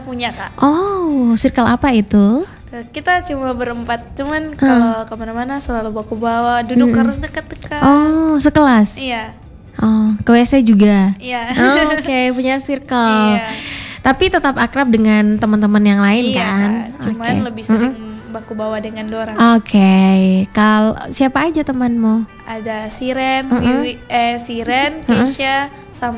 punya Kak. Oh, circle apa itu? Kita cuma berempat, cuman kalau kemana-mana selalu baku bawa, duduk harus dekat-dekat. Oh, sekelas? Iya. Oh, ke WC juga? Iya. Oh, oke, punya circle. Iya. Tapi tetap akrab dengan teman-teman yang lain Iya, kan? Kak. Cuman lebih sering baku bawa dengan dorang. Oke. Kalau siapa aja temanmu? Ada Siren, Siren, Kesha, sama